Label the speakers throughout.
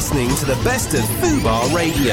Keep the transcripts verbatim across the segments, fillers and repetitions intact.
Speaker 1: listening to the best of Fubar Radio.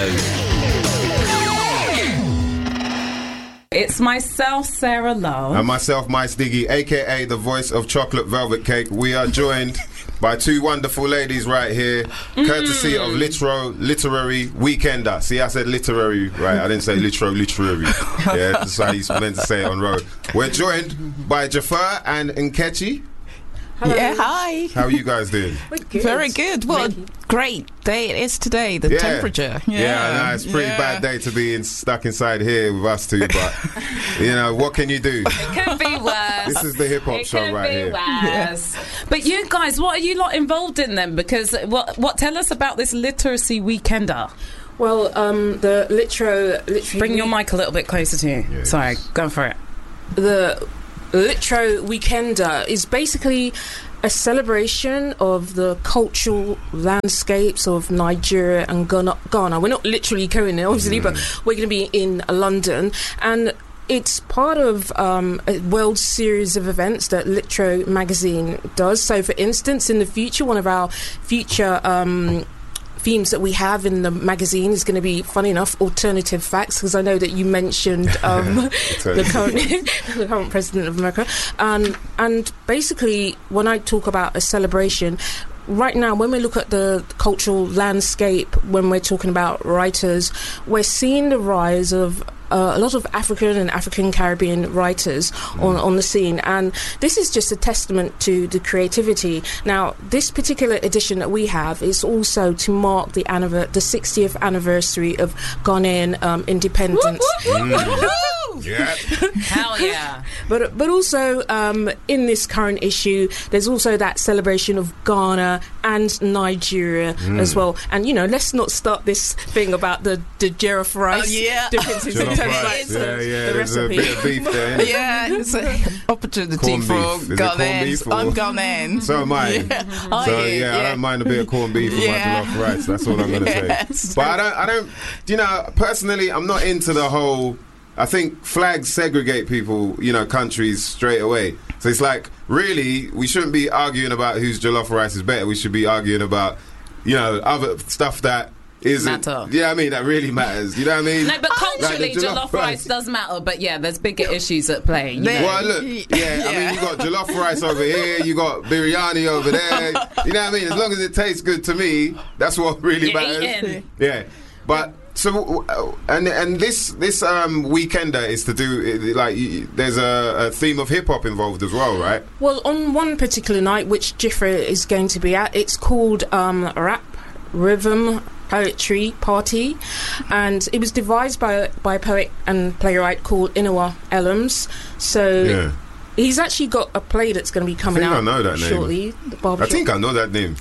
Speaker 2: It's myself, Sarah Love.
Speaker 3: And myself, Mice Diggy, a k a the voice of Chocolate Velvet Cake. We are joined by two wonderful ladies right here, courtesy mm. of Litero, Literary Weekender. See, I said literary, right? I didn't say litero, literary. Yeah, that's how you meant to say it on road. We're joined by Jafar and Nkechi.
Speaker 4: Hello. Yeah, hi.
Speaker 3: How are you guys doing?
Speaker 4: Good. Very good. What a great day it is today, the
Speaker 3: yeah.
Speaker 4: temperature. Yeah,
Speaker 3: yeah I know, it's a pretty yeah. bad day to be in, stuck inside here with us two, but, you know, what can you do?
Speaker 2: It could be worse.
Speaker 3: This is the hip-hop
Speaker 2: it
Speaker 3: show right here.
Speaker 2: Yes. But you guys, what are you lot involved in then? Because, what, what tell us about this Literacy Weekender.
Speaker 5: Well, um, the Litero... Literary
Speaker 2: Bring your mic a little bit closer to you. Yeah. Sorry, go for it.
Speaker 5: The... Litero Weekender is basically a celebration of the cultural landscapes of Nigeria and Ghana. Ghana. We're not literally going there, obviously, mm. but we're going to be in London. And it's part of um, a world series of events that Litero magazine does. So, for instance, in the future, one of our future... Um, themes that we have in the magazine is going to be, funny enough, alternative facts, because I know that you mentioned um, the current the current president of America, um, and basically when I talk about a celebration right now, when we look at the cultural landscape, when we're talking about writers, we're seeing the rise of Uh, a lot of African and African Caribbean writers mm. on, on the scene, and this is just a testament to the creativity. Now, this particular edition that we have is also to mark the anniver- the sixtieth anniversary of Ghanaian um, independence.
Speaker 3: Mm. Yeah.
Speaker 2: Hell yeah.
Speaker 5: But but also um, in this current issue, there's also that celebration of Ghana and Nigeria mm. as well. And, you know, let's not start this thing about the, the jollof rice
Speaker 4: oh, yeah.
Speaker 5: differences in terms of like
Speaker 3: yeah,
Speaker 5: the,
Speaker 3: yeah,
Speaker 5: the
Speaker 3: there's
Speaker 5: recipe.
Speaker 3: a bit of beef there.
Speaker 4: Yeah, it's an opportunity
Speaker 3: corned
Speaker 4: for
Speaker 3: Ghanaians.
Speaker 4: I'm Ghanaian.
Speaker 3: So am I.
Speaker 4: Yeah. Oh,
Speaker 3: so,
Speaker 4: yeah,
Speaker 3: yeah,
Speaker 4: yeah,
Speaker 3: I don't mind a bit of corned beef with
Speaker 4: yeah.
Speaker 3: my jollof rice. That's all I'm going to
Speaker 4: yes.
Speaker 3: say. But I don't, I don't, you know, personally, I'm not into the whole... I think flags segregate people, you know, countries straight away. So it's like, really, we shouldn't be arguing about whose jollof rice is better. We should be arguing about, you know, other stuff that isn't...
Speaker 2: Matter.
Speaker 3: Yeah, I mean, that really matters. You know what I mean?
Speaker 2: No, but culturally,
Speaker 3: like
Speaker 2: jollof, jollof rice, rice does matter. But yeah, there's bigger issues at play. You know?
Speaker 3: Well, look, yeah, yeah, I mean, you got jollof rice over here, you got biryani over there. You know what I mean? As long as it tastes good to me, that's what really
Speaker 2: You're
Speaker 3: matters.
Speaker 2: eating.
Speaker 3: Yeah, but... So and and this this um, weekender is to do like there's a, a theme of hip hop involved as well, right?
Speaker 5: Well, on one particular night, which Jifra is going to be at, it's called um, Rap Rhythm Poetry Party, and it was devised by by a poet and playwright called Inua Elams. So. Yeah. He's actually got a play that's going to be coming
Speaker 3: I think
Speaker 5: out
Speaker 3: I know that
Speaker 5: shortly.
Speaker 3: Name.
Speaker 5: The Barbershop.
Speaker 3: I think I know that name.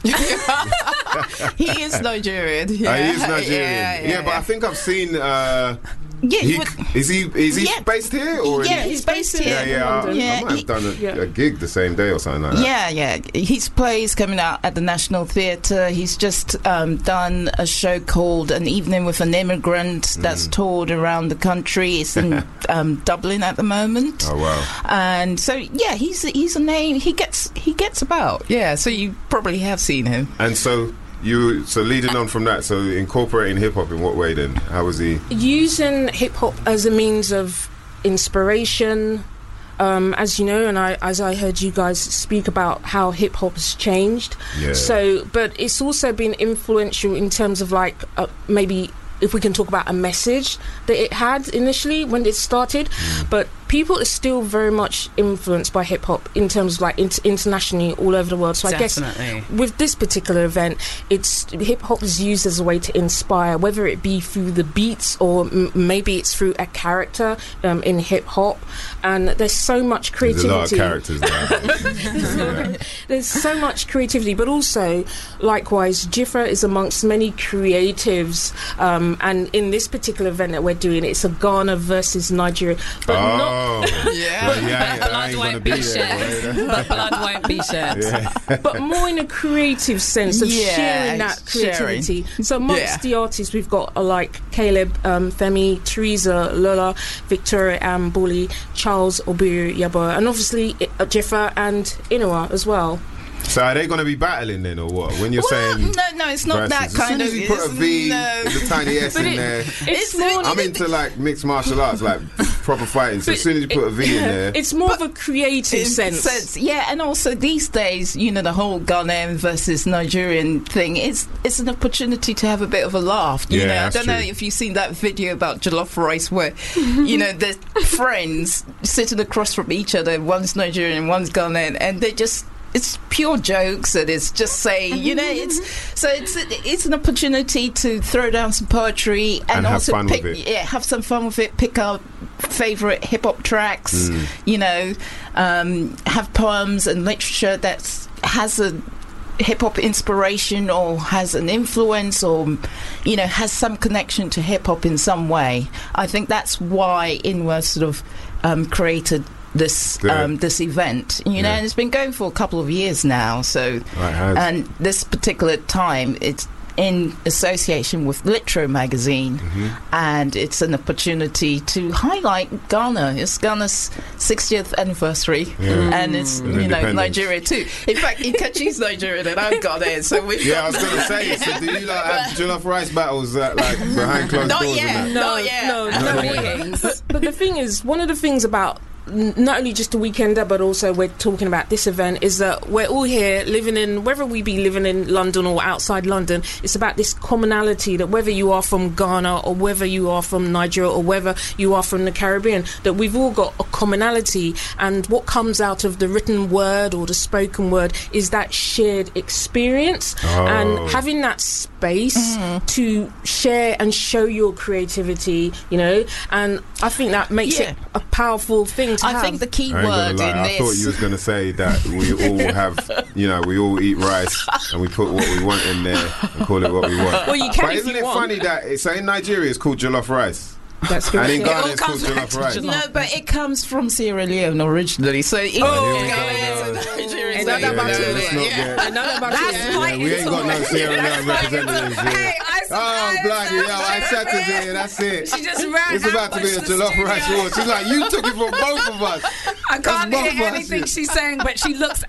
Speaker 4: He is Nigerian. Yeah,
Speaker 3: uh, he is Nigerian.
Speaker 4: Yeah, yeah,
Speaker 3: yeah, but I think I've seen. Uh,
Speaker 4: yeah,
Speaker 3: he,
Speaker 4: but,
Speaker 3: is he is he
Speaker 4: yeah,
Speaker 3: based here or?
Speaker 4: Yeah, he's based here.
Speaker 3: Yeah, yeah. I,
Speaker 4: yeah,
Speaker 3: I might have
Speaker 4: he,
Speaker 3: done a,
Speaker 5: yeah.
Speaker 3: a gig the same day or something like that.
Speaker 4: Yeah, yeah. His play's coming out at the National Theatre. He's just um, done a show called An Evening with an Immigrant that's mm. toured around the country. It's in um, Dublin at the moment.
Speaker 3: Oh wow!
Speaker 4: And so yeah, he's he's a name. He gets he gets about. Yeah, so you probably have seen him.
Speaker 3: And so. You so leading on from that, so incorporating hip hop in what way then? How was he
Speaker 5: using hip hop as a means of inspiration? Um, as you know, and I, as I heard you guys speak about how hip hop has changed.
Speaker 3: Yeah.
Speaker 5: So, but it's also been influential in terms of like uh, maybe if we can talk about a message that it had initially when it started, mm. but people are still very much influenced by hip hop in terms of like in- internationally all over the world. So
Speaker 2: Definitely.
Speaker 5: I guess with this particular event, it's hip hop is used as a way to inspire, whether it be through the beats or m- maybe it's through a character um, in hip hop. And there's so much creativity.
Speaker 3: There's a lot of characters there.
Speaker 5: There's so much creativity, but also likewise, Jifra is amongst many creatives. Um, and in this particular event that we're doing, it's a Ghana versus Nigeria, but
Speaker 3: oh.
Speaker 5: not.
Speaker 4: Yeah,
Speaker 3: well, yeah,
Speaker 2: but blood won't be shared. But blood won't be shared.
Speaker 3: Yeah.
Speaker 5: But more in a creative sense of
Speaker 4: yeah,
Speaker 5: sharing that creativity.
Speaker 4: Sharing.
Speaker 5: So amongst
Speaker 4: yeah.
Speaker 5: the artists, we've got uh, like Caleb, um, Femi, Teresa, Lola, Victoria Ambuli, Charles Obiru Yabo, and obviously uh, Jifra and Inua as well.
Speaker 3: So are they going to be battling then, or what? When you're
Speaker 4: well,
Speaker 3: saying
Speaker 4: no, no, it's not
Speaker 3: versus,
Speaker 4: that kind
Speaker 3: as
Speaker 4: of.
Speaker 3: soon as you put a V
Speaker 4: no.
Speaker 3: with a tiny S in
Speaker 5: it-
Speaker 3: there.
Speaker 5: It's,
Speaker 4: It's
Speaker 5: more.
Speaker 4: really-
Speaker 3: I'm into like mixed martial arts, like proper fighting. So as soon as you put a V in there,
Speaker 5: It's more of a creative
Speaker 4: in
Speaker 5: sense.
Speaker 4: sense, yeah, and also these days, you know, the whole Ghanaian versus Nigerian thing, it's it's an opportunity to have a bit of a laugh. You
Speaker 3: Yeah,
Speaker 4: know, I
Speaker 3: that's
Speaker 4: don't know
Speaker 3: true.
Speaker 4: if you've seen that video about jollof rice where, you know, the friends sitting across from each other, one's Nigerian and one's Ghanaian, and they just. It's pure jokes, and it's just saying, you know, it's so it's it's an opportunity to throw down some poetry and,
Speaker 3: And have
Speaker 4: also
Speaker 3: fun
Speaker 4: pick,
Speaker 3: with it.
Speaker 4: yeah, have some fun with it. Pick up favorite hip hop tracks,
Speaker 3: Mm.
Speaker 4: you know, um, have poems and literature that has a hip hop inspiration or has an influence or, you know, has some connection to hip hop in some way. I think that's why Inwa sort of um, created this
Speaker 3: The-
Speaker 4: um, this event, you know,
Speaker 3: Yeah.
Speaker 4: and it's been going for a couple of years now. So,
Speaker 3: Right, it has.
Speaker 4: and this particular time, it's in association with Litro magazine,
Speaker 3: Mm-hmm.
Speaker 4: and it's an opportunity to highlight Ghana. It's Ghana's sixtieth anniversary,
Speaker 3: Yeah.
Speaker 4: and it's
Speaker 3: And
Speaker 4: you know
Speaker 3: independence.
Speaker 4: Nigeria too. In fact, Ikachi's Nigerian and I'm Ghanaian, so we
Speaker 3: yeah, I was going to say. So do you like have jollof rice battles uh, like behind closed
Speaker 4: Not
Speaker 3: doors?
Speaker 4: yet.
Speaker 3: And that?
Speaker 4: Not yet.
Speaker 5: No,
Speaker 2: At
Speaker 5: no.
Speaker 2: the meetings.
Speaker 5: But, but the thing is, one of the things about n- not only just the weekender, but also we're talking about this event, is that we're all here living in, whether we be living in London or outside London, it's about this commonality that whether you are from Ghana or whether you are from Nigeria or whether you are from the Caribbean, that we've all got a commonality, and what comes out of the written word or the spoken word is that shared experience.
Speaker 3: Oh.
Speaker 5: And having that space to share and show your creativity, you know, and I think that makes
Speaker 4: Yeah.
Speaker 5: it a powerful thing to
Speaker 4: I
Speaker 5: have.
Speaker 4: think the key
Speaker 3: I ain't
Speaker 4: word
Speaker 3: gonna lie,
Speaker 4: in
Speaker 3: I
Speaker 4: this.
Speaker 3: thought you was going to say that we all have, you know, we all eat rice and we put what we want in there and call it what we want.
Speaker 5: Well, you can
Speaker 3: But
Speaker 5: if
Speaker 3: isn't
Speaker 5: you
Speaker 3: it
Speaker 5: want.
Speaker 3: funny that, so in Nigeria it's called jollof rice,
Speaker 5: That's good.
Speaker 3: and in
Speaker 5: Yeah.
Speaker 3: Ghana
Speaker 2: all
Speaker 3: it's called
Speaker 2: comes back
Speaker 3: jollof
Speaker 2: to
Speaker 3: rice.
Speaker 2: jollof.
Speaker 4: No, but it comes from Sierra Leone originally. So it
Speaker 3: Oh, here we go.
Speaker 4: Ghanaians and Nigerians.
Speaker 5: Another
Speaker 3: Yeah,
Speaker 5: battle.
Speaker 3: yeah, let's not
Speaker 4: Yeah.
Speaker 3: get-
Speaker 5: Another battle.
Speaker 2: That's
Speaker 5: Yeah.
Speaker 2: my
Speaker 3: Yeah, we ain't got no Sierra Leone representatives here.
Speaker 2: Hey, I
Speaker 3: Oh,
Speaker 2: I-
Speaker 3: bloody hell, I sat us here, that's it.
Speaker 2: She just ran
Speaker 3: It's about to be a
Speaker 2: ambushed the
Speaker 3: jollof rice
Speaker 2: studio.
Speaker 3: war. She's like, you took it from both of us.
Speaker 2: I can't
Speaker 3: both
Speaker 2: hear
Speaker 3: of us.
Speaker 2: anything she's saying, but she looks.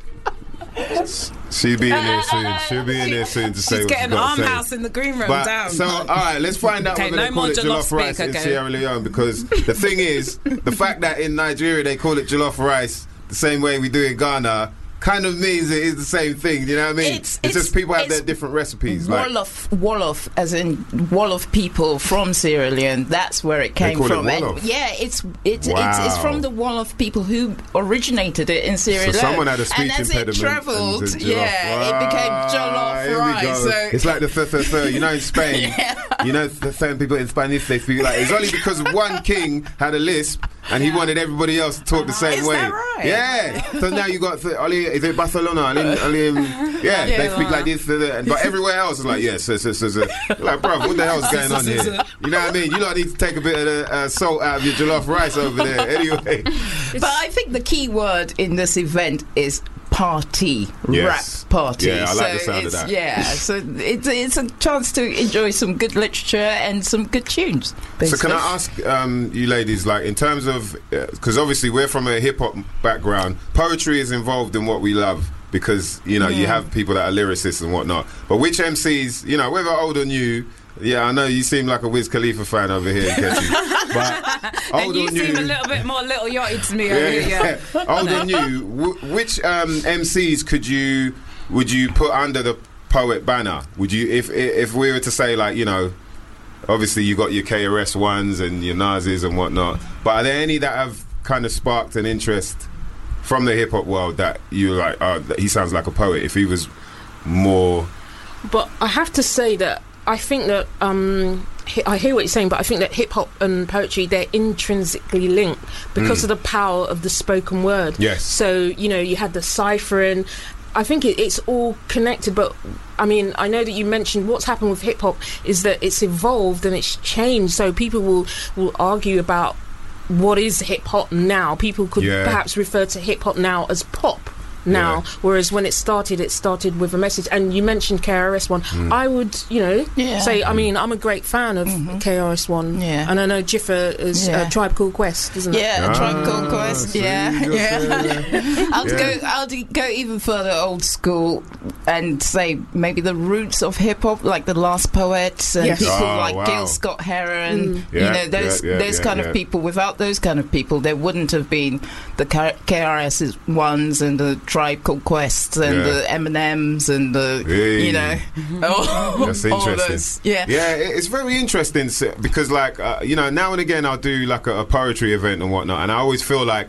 Speaker 3: She'll be in here soon. She'll be in here soon to say
Speaker 2: She's
Speaker 3: what
Speaker 2: getting
Speaker 3: she's got
Speaker 2: arm
Speaker 3: to say.
Speaker 2: house in the green room
Speaker 3: But,
Speaker 2: down.
Speaker 3: so, all right, let's find out
Speaker 2: Okay,
Speaker 3: whether
Speaker 2: no
Speaker 3: they call
Speaker 2: more
Speaker 3: it
Speaker 2: jollof
Speaker 3: jollof rice
Speaker 2: speak,
Speaker 3: in
Speaker 2: okay.
Speaker 3: Sierra Leone, because the thing is, the fact that in Nigeria they call it jollof rice the same way we do in Ghana kind of means it is the same thing. You know what I mean?
Speaker 4: It's-
Speaker 3: It's, just
Speaker 4: it's-
Speaker 3: people have
Speaker 4: it's
Speaker 3: their different recipes. Like,
Speaker 4: Wolof, Wolof, as in Wolof people from Sierra Leone. That's where it came
Speaker 3: call it
Speaker 4: from. And
Speaker 3: Wolof?
Speaker 4: yeah, it's it's, it's
Speaker 3: Wow.
Speaker 4: it's from the Wolof people who originated it in Sierra
Speaker 3: So
Speaker 4: Leone.
Speaker 3: someone had a speech
Speaker 4: and as
Speaker 3: impediment.
Speaker 4: it travelled,
Speaker 3: and said jollof.
Speaker 4: yeah, it became
Speaker 3: Ah,
Speaker 4: jollof
Speaker 3: here we
Speaker 4: rice.
Speaker 3: go.
Speaker 4: So
Speaker 3: It's like the th- th- th- you know in Spain, you know the certain people in Spanish they speak like it's only because one king had a lisp and he wanted everybody else to talk the same
Speaker 4: Is
Speaker 3: way.
Speaker 4: that right?
Speaker 3: Yeah. So now you got th- only is it Barcelona? Only, only, um, yeah, they speak like this, th- th- but everywhere else is like yes, yes, yes, yes, yes. Like, bro, what the hell's going on here? You know what I mean? You don't need to take a bit of the uh, salt out of your jollof rice over there. Anyway,
Speaker 4: but I think the key word in this event is party,
Speaker 3: Yes.
Speaker 4: rap party.
Speaker 3: Yeah, I like the
Speaker 4: so
Speaker 3: sound of
Speaker 4: it's,
Speaker 3: that.
Speaker 4: Yeah, so it's it's a chance to enjoy some good literature and some good tunes.
Speaker 3: So
Speaker 4: basically.
Speaker 3: can I ask um, you ladies, like in terms of, because obviously we're from a hip hop background, poetry is involved in what we love because you know you have people that are lyricists and whatnot. But which M Cs, you know, whether old or new, yeah, I know you seem like a Wiz Khalifa fan over here, Ketchy, but
Speaker 2: And
Speaker 3: old
Speaker 2: you
Speaker 3: or new.
Speaker 2: seem a little bit more Little Yachty to me over here.
Speaker 3: yeah,
Speaker 2: Yeah.
Speaker 3: old or new, w- which um, M Cs could you would you put under the poet banner? Would you, if if we were to say like you know. Obviously, you got your K R S ones and your Nazis and whatnot. But are there any that have kind of sparked an interest from the hip hop world that you're like, oh, that he sounds like a poet? If he was more,
Speaker 5: But I have to say that I think that um, hi- I hear what you're saying, but I think that hip hop and poetry, they're intrinsically linked because of the power of the spoken word.
Speaker 3: Yes.
Speaker 5: So you know, you had the ciphering. I think it, it's all connected, but I mean, I know that you mentioned what's happened with hip hop is that it's evolved and it's changed. So people will will argue about what is hip hop now. People could
Speaker 3: Yeah.
Speaker 5: perhaps refer to hip hop now as pop. now,
Speaker 3: Yeah.
Speaker 5: whereas when it started, it started with a message. And you mentioned K R S One.
Speaker 3: Mm.
Speaker 5: I would, you know,
Speaker 4: Yeah.
Speaker 5: say, I mean, I'm a great fan of K R S One.
Speaker 4: Yeah.
Speaker 5: And I know Jiffa is
Speaker 4: Yeah.
Speaker 5: uh, Tribe Called Quest, isn't it?
Speaker 4: Yeah,
Speaker 3: Ah,
Speaker 4: Tribe Called Quest.
Speaker 3: see,
Speaker 4: Yeah,
Speaker 3: you're
Speaker 4: yeah.
Speaker 3: saying
Speaker 4: I'll
Speaker 3: Yeah.
Speaker 4: go. I'll d- go even further old school and say maybe the roots of hip hop, like the Last Poets and
Speaker 5: Yes.
Speaker 4: people
Speaker 3: Oh,
Speaker 4: like
Speaker 3: wow.
Speaker 4: Gil Scott Heron.
Speaker 5: Mm.
Speaker 4: You
Speaker 3: Yeah,
Speaker 4: know those
Speaker 3: yeah, yeah,
Speaker 4: those
Speaker 3: yeah,
Speaker 4: kind
Speaker 3: yeah.
Speaker 4: of people. Without those kind of people, there wouldn't have been the K R S ones and the Tribe Called Quests and
Speaker 3: Yeah.
Speaker 4: the Eminems and the
Speaker 3: Hey.
Speaker 4: you know all,
Speaker 3: That's
Speaker 4: all
Speaker 3: interesting.
Speaker 4: those. Yeah.
Speaker 3: Yeah, it- it's very interesting s- because, like, uh, you know, now and again I'll do like a, a poetry event and whatnot, and I always feel like,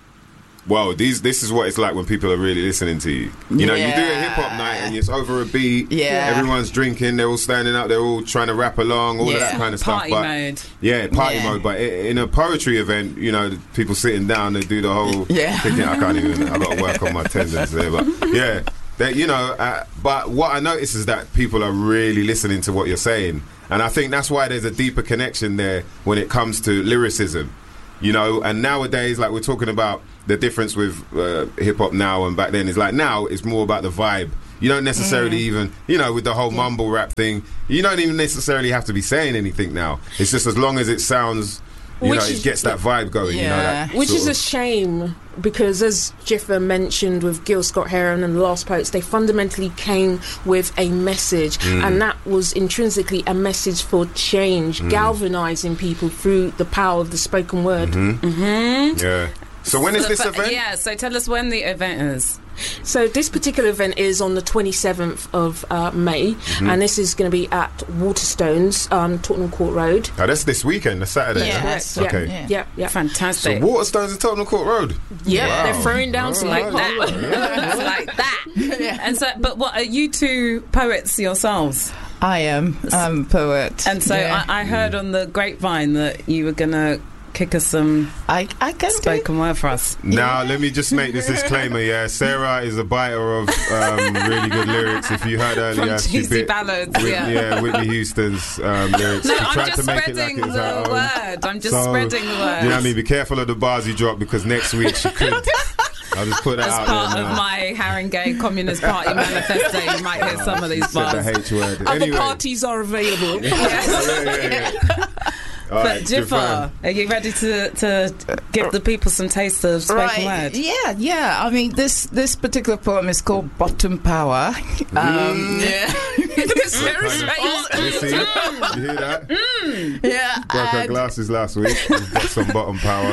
Speaker 3: well, these this is what it's like when people are really listening to you. You know, you do a
Speaker 4: Yeah.
Speaker 3: hip hop night and it's over a beat.
Speaker 4: Yeah.
Speaker 3: Everyone's drinking, they're all standing up, they're all trying to rap along, all of that
Speaker 4: Yeah.
Speaker 3: kind of stuff.
Speaker 2: Party
Speaker 3: But
Speaker 2: mode.
Speaker 3: yeah, party
Speaker 4: Yeah.
Speaker 3: mode. But i- in a poetry event, you know, the people sitting down, they do the whole.
Speaker 4: Yeah.
Speaker 3: Thinking, I can't even. I got to work on my tendons there, but yeah. That, you know, uh, but what I notice is that people are really listening to what you're saying, and I think that's why there's a deeper connection there when it comes to lyricism, you know. And nowadays, like we're talking about the difference with uh, hip hop now and back then, is like now it's more about the vibe. You don't necessarily even, you know, with the whole mumble rap thing, you don't even necessarily have to be saying anything now. It's just as long as it sounds, you
Speaker 5: Which
Speaker 3: know,
Speaker 5: is-
Speaker 3: it gets that vibe going. You know,
Speaker 4: Yeah.
Speaker 3: that
Speaker 5: Which
Speaker 3: sort
Speaker 5: is a
Speaker 3: of-
Speaker 5: shame because, as Jiffa mentioned with Gil Scott Heron and the Last Poets, they fundamentally came with a message,
Speaker 3: Mm.
Speaker 5: and that was intrinsically a message for change,
Speaker 3: Mm.
Speaker 5: galvanizing people through the power of the spoken word.
Speaker 2: Mm-hmm.
Speaker 3: yeah. So when is
Speaker 2: So,
Speaker 3: this
Speaker 2: but-
Speaker 3: event?
Speaker 2: Yeah, so tell us when the event is.
Speaker 5: So this particular event is on the twenty-seventh of uh, May,
Speaker 3: Mm-hmm.
Speaker 5: and this is going to be at Waterstones, um, Tottenham Court Road.
Speaker 3: Oh, that's this weekend, that's Saturday.
Speaker 4: Yeah.
Speaker 3: huh?
Speaker 4: Yes.
Speaker 5: Yeah.
Speaker 3: Okay.
Speaker 4: Yeah.
Speaker 5: Yeah, yeah.
Speaker 3: So
Speaker 2: Fantastic.
Speaker 3: Waterstones and Tottenham Court Road.
Speaker 5: Yeah,
Speaker 3: Wow.
Speaker 5: they're throwing down some
Speaker 2: like
Speaker 3: Alright,
Speaker 2: that.
Speaker 3: alright, yeah.
Speaker 2: It's like that. And so, but what are you two poets yourselves?
Speaker 4: I am. I'm a poet.
Speaker 2: And so
Speaker 4: Yeah.
Speaker 2: I, I heard on the grapevine that you were gonna kick us some
Speaker 4: I, I can do.
Speaker 2: spoken word for us.
Speaker 3: Now, let me just make this disclaimer. Yeah, Sarah is a biter of um, really good lyrics. If you heard
Speaker 2: From
Speaker 3: earlier, she
Speaker 2: Juicy
Speaker 3: bit
Speaker 2: Ballads,
Speaker 3: Whit-
Speaker 2: yeah.
Speaker 3: yeah, Whitney Houston's um, lyrics.
Speaker 2: No,
Speaker 3: she
Speaker 2: I'm
Speaker 3: tried
Speaker 2: just
Speaker 3: to make it like
Speaker 2: spreading
Speaker 3: it was her
Speaker 2: the
Speaker 3: own.
Speaker 2: word. I'm just
Speaker 3: So,
Speaker 2: spreading the word.
Speaker 3: You know what I mean? Be careful of the bars you drop because next week she could. I'll just put that
Speaker 2: As
Speaker 3: out
Speaker 2: part
Speaker 3: there
Speaker 2: of
Speaker 3: now.
Speaker 2: my Haringey Communist Party manifesto, you might hear some of these
Speaker 3: Said
Speaker 2: bars.
Speaker 3: the H word.
Speaker 5: Other
Speaker 3: Anyway.
Speaker 5: parties are available.
Speaker 3: Yeah, yeah, yeah. All
Speaker 2: But
Speaker 3: right,
Speaker 2: Jiffa,
Speaker 3: Jafar.
Speaker 2: are you ready to, to give the people some taste of spoken
Speaker 4: Right.
Speaker 2: word?
Speaker 4: Yeah, yeah. I mean, this this particular poem is called Bottom Power.
Speaker 3: Mm.
Speaker 4: Um, yeah,
Speaker 5: It's very strange.
Speaker 3: You see? You hear that?
Speaker 4: yeah.
Speaker 3: Broke her
Speaker 4: And,
Speaker 3: glasses last week. We've got some bottom power.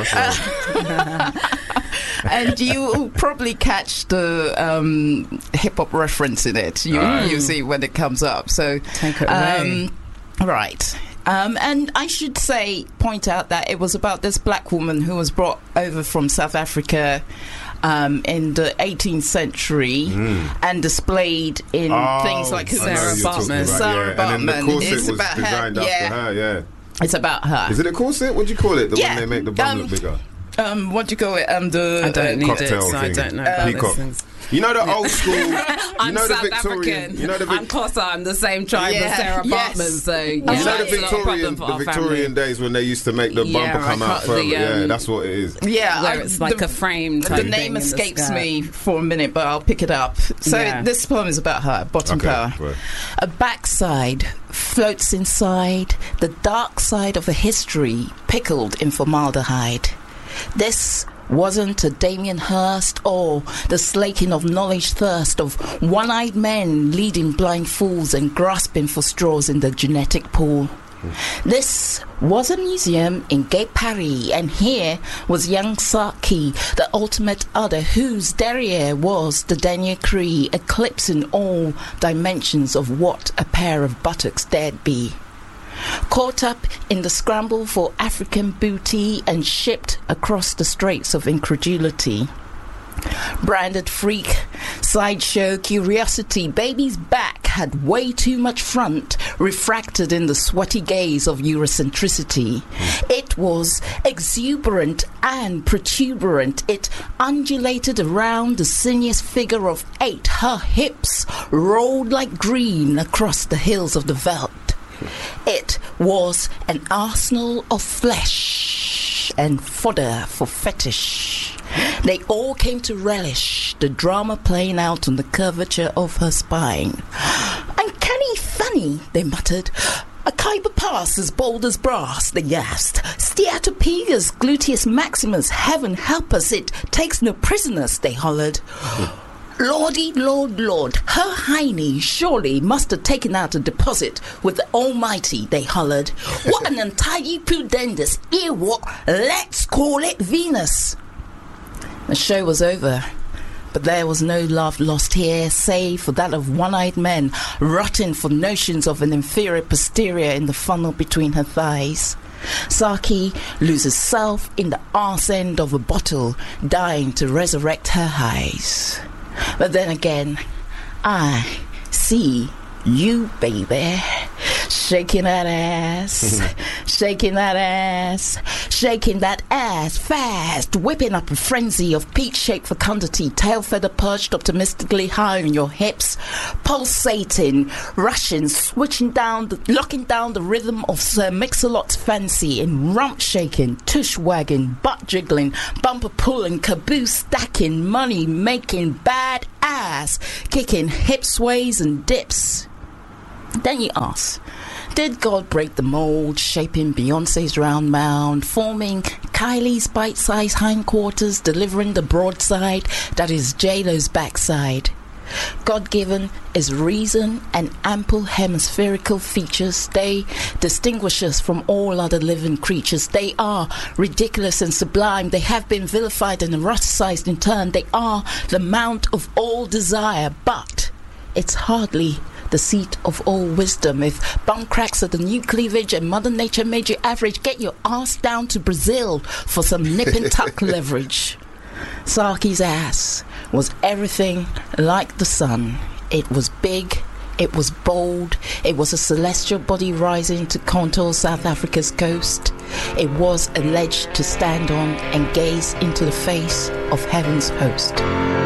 Speaker 3: So.
Speaker 4: and you will probably catch the um, hip hop reference in it. You
Speaker 3: Right.
Speaker 4: you see when it comes up. So,
Speaker 2: Take it away.
Speaker 4: um, right. Um, and I should say, point out that it was about this black woman who was brought over from South Africa um, in the eighteenth century and displayed in
Speaker 3: Oh,
Speaker 4: things like
Speaker 3: I know
Speaker 2: Sarah
Speaker 3: who you're talking
Speaker 2: Bartman.
Speaker 3: about,
Speaker 4: Sarah
Speaker 3: yeah. And then the
Speaker 4: Bartman.
Speaker 3: corset
Speaker 4: It's
Speaker 3: was
Speaker 4: about her,
Speaker 3: designed
Speaker 4: yeah.
Speaker 3: after her, yeah.
Speaker 4: It's about her.
Speaker 3: Is it a corset? What do you call it? The
Speaker 4: Yeah,
Speaker 3: one they make the bum
Speaker 4: um,
Speaker 3: look bigger.
Speaker 4: Um, what do you call it? Um, the
Speaker 2: I don't need it,
Speaker 3: cocktail
Speaker 2: so I
Speaker 3: thing.
Speaker 2: don't know
Speaker 3: Uh,
Speaker 2: about
Speaker 3: Peacock.
Speaker 2: these things.
Speaker 3: You know the old school. You
Speaker 2: I'm
Speaker 3: know the
Speaker 2: South
Speaker 3: Victorian.
Speaker 2: African.
Speaker 3: You know the Vic-
Speaker 2: I'm Xhosa. I'm the same tribe
Speaker 4: Yeah,
Speaker 2: as Sarah
Speaker 4: yes.
Speaker 2: Bartman. So yeah,
Speaker 3: You know the
Speaker 2: that's not a problem
Speaker 3: Victorian,
Speaker 2: for
Speaker 3: the
Speaker 2: our
Speaker 3: Victorian
Speaker 2: family.
Speaker 3: days when they used to make the
Speaker 2: Yeah,
Speaker 3: bumper come
Speaker 2: I
Speaker 3: out
Speaker 2: cut
Speaker 3: further.
Speaker 2: the,
Speaker 3: yeah,
Speaker 2: um,
Speaker 3: that's what it is.
Speaker 4: Yeah,
Speaker 2: Where
Speaker 4: I-
Speaker 2: it's like
Speaker 4: the-
Speaker 2: a frame
Speaker 4: The
Speaker 2: type thing
Speaker 4: name
Speaker 2: in the
Speaker 4: escapes
Speaker 2: skirt.
Speaker 4: me for a minute, but I'll pick it up. So
Speaker 2: Yeah.
Speaker 4: this poem is about her, Bottom
Speaker 3: Okay,
Speaker 4: Power.
Speaker 3: right.
Speaker 4: A backside floats inside the dark side of a history pickled in formaldehyde. This wasn't a Damien Hirst or the slaking of knowledge thirst of one-eyed men leading blind fools and grasping for straws in the genetic pool. This was a museum in Gay Paris, and here was young Saki, the ultimate other, whose derriere was the denier Cree, eclipsing all dimensions of what a pair of buttocks dared be. Caught up in the scramble for African booty and shipped across the straits of incredulity. Branded freak, sideshow curiosity, baby's back had way too much front, refracted in the sweaty gaze of Eurocentricity. It was exuberant and protuberant. It undulated around the sinuous figure of eight. Her hips rolled like green across the hills of the veldt. It was an arsenal of flesh and fodder for fetish. They all came to relish the drama playing out on the curvature of her spine. Uncanny funny, they muttered. A Khyber pass as bold as brass, they gasped. Steatopegus, gluteus maximus, heaven help us, it takes no prisoners, they hollered. Lordy, Lord, Lord, Her Hiney surely must have taken out a deposit with the Almighty, they hollered. What an untidy pudendous earwalk, let's call it Venus. The show was over, but there was no love lost here, save for that of one-eyed men rotting for notions of an inferior posterior in the funnel between her thighs. Saki loses self in the arse end of a bottle, dying to resurrect her highs. But then again, I see you, baby, shaking that ass, shaking that ass, shaking that ass fast, whipping up a frenzy of peach-shaped fecundity, tail feather perched optimistically high on your hips, pulsating, rushing, switching down, the, locking down the rhythm of Sir Mix-a-Lot's fancy in rump shaking, tush wagging, butt jiggling, bumper pulling, caboose stacking, money making, bad ass kicking, hip sways and dips. Then you ask, did God break the mold, shaping Beyonce's round mound, forming Kylie's bite-sized hindquarters, delivering the broadside that is J-Lo's backside? God-given is reason and ample hemispherical features. They distinguish us from all other living creatures. They are ridiculous and sublime. They have been vilified and eroticized in turn. They are the mount of all desire, but it's hardly the seat of all wisdom. If bum cracks are the new cleavage and Mother Nature made you average, get your ass down to Brazil for some nip and tuck leverage. Saki's ass was everything like the sun. It was big, it was bold, it was a celestial body rising to contour South Africa's coast. It was a ledge to stand on and gaze into the face of heaven's host.